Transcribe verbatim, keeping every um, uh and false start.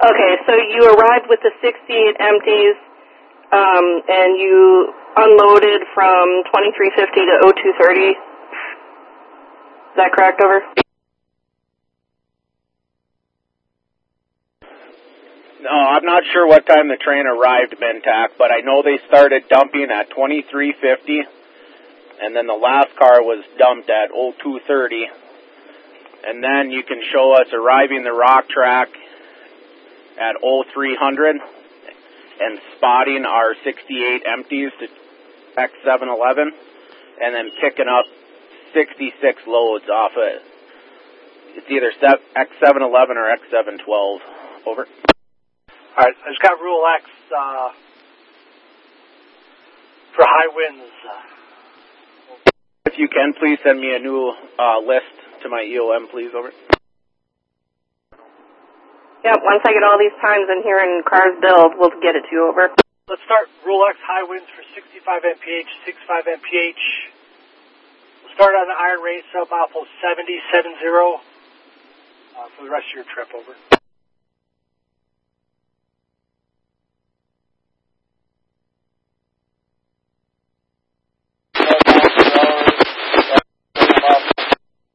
Okay, so you arrived with the sixty-eight empties, um, and you unloaded from twenty-three fifty to oh two thirty. Is that correct, over? No, I'm not sure what time the train arrived, Bentak, but I know they started dumping at twenty-three fifty, and then the last car was dumped at oh two thirty. And then you can show us arriving the rock track at oh three hundred and spotting our sixty-eight empties to X seven eleven, and then picking up sixty-six loads off it. It's either X seven eleven or X seven twelve. Over. All right, I just got Rule X uh, for high winds. If you can, please send me a new uh, list to my E O M, please. Over. Yep, once I get all these times in here and cars build, we'll get it to you, over. Let's start Rule X high winds for sixty-five M P H, sixty-five M P H. We'll start on the Iron Rain sub outpost seventy, seven zero uh, for the rest of your trip, over.